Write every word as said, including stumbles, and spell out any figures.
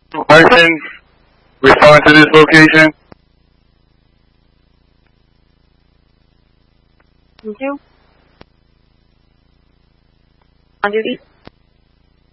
Person respond to this location. Thank you. On duty.